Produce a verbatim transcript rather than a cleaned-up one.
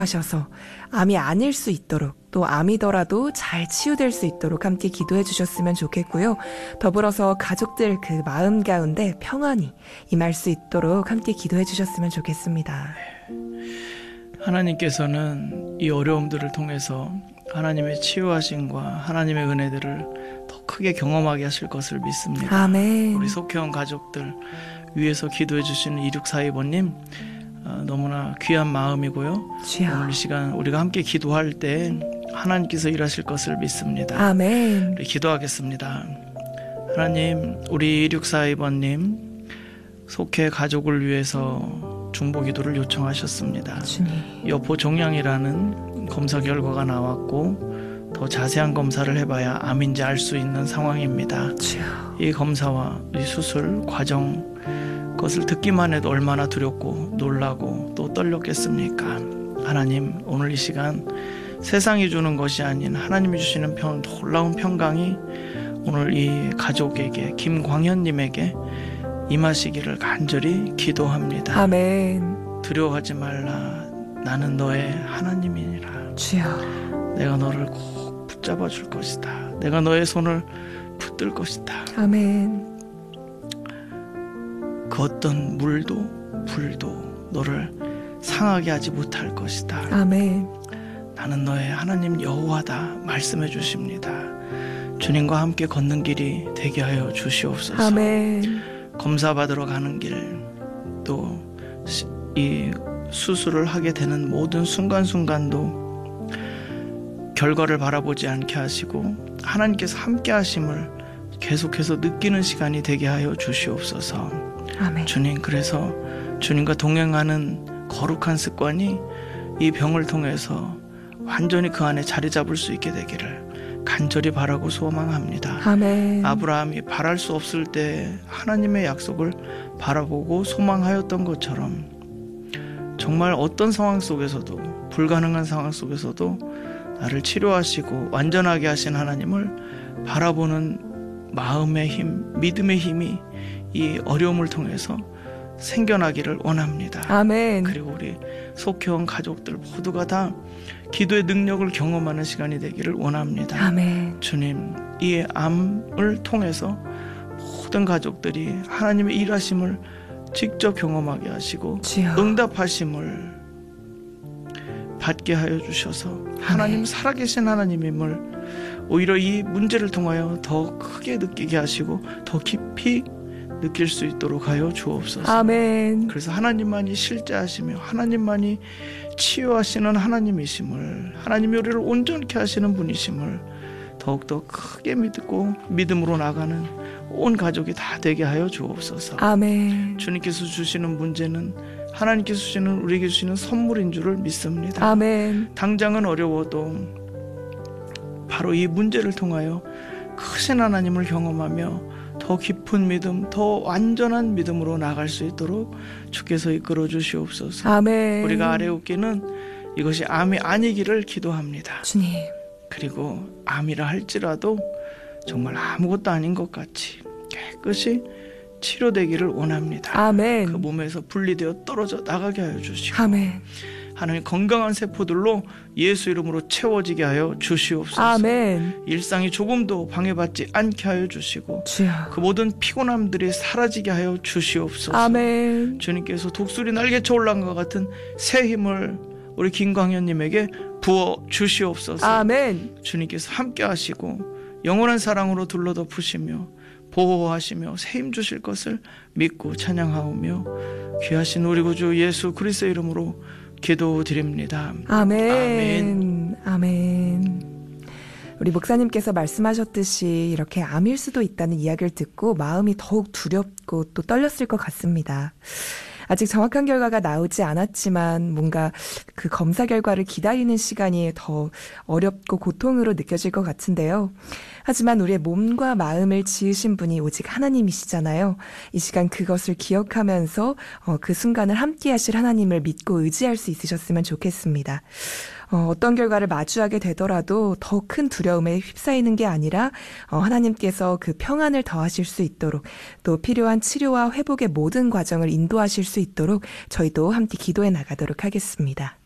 하셔서 암이 아닐 수 있도록, 또 암이더라도 잘 치유될 수 있도록 함께 기도해 주셨으면 좋겠고요. 더불어서 가족들 그 마음 가운데 평안이 임할 수 있도록 함께 기도해 주셨으면 좋겠습니다. 하나님께서는 이 어려움들을 통해서 하나님의 치유하심과 하나님의 은혜들을 더 크게 경험하게 하실 것을 믿습니다. 아멘. 우리 속혜원 가족들 위해서 기도해 주시는 이육사이 번님, 어, 너무나 귀한 마음이고요. 주여. 오늘 이 시간 우리가 함께 기도할 때 하나님께서 일하실 것을 믿습니다. 아멘. 우리 기도하겠습니다. 하나님, 우리 이육사이 번님 속혜 가족을 위해서 중보 기도를 요청하셨습니다. 주님. 여포 종양이라는 검사 결과가 나왔고 더 자세한 검사를 해봐야 암인지 알 수 있는 상황입니다. 주여. 이 검사와 이 수술 과정, 그것을 듣기만 해도 얼마나 두렵고 놀라고 또 떨렸겠습니까? 하나님, 오늘 이 시간 세상이 주는 것이 아닌 하나님이 주시는 편, 놀라운 평강이 오늘 이 가족에게, 김광현님에게 임하시기를 간절히 기도합니다. 아멘. 두려워하지 말라. 나는 너의 하나님이니라. 주여. 내가 너를 꼭 붙잡아 줄 것이다. 내가 너의 손을 붙들 것이다. 아멘. 그 어떤 물도 불도 너를 상하게 하지 못할 것이다. 아멘. 나는 너의 하나님 여호와다 말씀해 주십니다. 주님과 함께 걷는 길이 되게 하여 주시옵소서. 아멘. 검사 받으러 가는 길, 또 이 수술을 하게 되는 모든 순간순간도 결과를 바라보지 않게 하시고 하나님께서 함께 하심을 계속해서 느끼는 시간이 되게 하여 주시옵소서. 아멘. 주님, 그래서 주님과 동행하는 거룩한 습관이 이 병을 통해서 완전히 그 안에 자리 잡을 수 있게 되기를 간절히 바라고 소망합니다. 아멘. 아브라함이 바랄 수 없을 때 하나님의 약속을 바라보고 소망하였던 것처럼 정말 어떤 상황 속에서도, 불가능한 상황 속에서도 나를 치료하시고 완전하게 하신 하나님을 바라보는 마음의 힘, 믿음의 힘이 이 어려움을 통해서 생겨나기를 원합니다. 아멘. 그리고 우리 속혜원 가족들 모두가 다 기도의 능력을 경험하는 시간이 되기를 원합니다. 아멘. 주님, 이 암을 통해서 모든 가족들이 하나님의 일하심을 직접 경험하게 하시고 주여. 응답하심을 받게 하여 주셔서 하나님 살아계신 하나님임을 오히려 이 문제를 통하여 더 크게 느끼게 하시고 더 깊이 느낄 수 있도록 하여 주옵소서. 아멘. 그래서 하나님만이 실제하시며 하나님만이 치유하시는 하나님이심을, 하나님이 우리를 온전케 하시는 분이심을 더욱더 크게 믿고 믿음으로 나가는 온 가족이 다 되게 하여 주옵소서. 아멘. 주님께서 주시는 문제는 하나님께서 주시는, 우리에게 주시는 선물인 줄을 믿습니다. 아멘. 당장은 어려워도 바로 이 문제를 통하여 크신 하나님을 경험하며 더 깊은 믿음, 더 완전한 믿음으로 나갈 수 있도록 주께서 이끌어 주시옵소서. 아멘. 우리가 아뢰옵기는 이것이 암이 아니기를 기도합니다. 주님. 그리고 암이라 할지라도 정말 아무것도 아닌 것 같이 깨끗이 치료되기를 원합니다. 아멘. 그 몸에서 분리되어 떨어져 나가게 하여 주시고 아멘. 하나님 건강한 세포들로 예수 이름으로 채워지게 하여 주시옵소서. 아멘. 일상이 조금도 방해받지 않게 하여 주시고 주여. 그 모든 피곤함들이 사라지게 하여 주시옵소서. 아멘. 주님께서 독수리 날개쳐 올라간 것 같은 새 힘을 우리 김광현님에게 부어 주시옵소서. 아멘. 주님께서 함께 하시고 영원한 사랑으로 둘러덮으시며 보호하시며 새 힘 주실 것을 믿고 찬양하오며 귀하신 우리 구주 예수 그리스도의 이름으로 기도드립니다. 아멘. 아멘. 아멘. 우리 목사님께서 말씀하셨듯이 이렇게 암일 수도 있다는 이야기를 듣고 마음이 더욱 두렵고 또 떨렸을 것 같습니다. 아직 정확한 결과가 나오지 않았지만 뭔가 그 검사 결과를 기다리는 시간이 더 어렵고 고통으로 느껴질 것 같은데요. 하지만 우리의 몸과 마음을 지으신 분이 오직 하나님이시잖아요. 이 시간 그것을 기억하면서 어, 그 순간을 함께 하실 하나님을 믿고 의지할 수 있으셨으면 좋겠습니다. 어, 어떤 결과를 마주하게 되더라도 더 큰 두려움에 휩싸이는 게 아니라 어, 하나님께서 그 평안을 더하실 수 있도록 또 필요한 치료와 회복의 모든 과정을 인도하실 수 있도록 저희도 함께 기도해 나가도록 하겠습니다.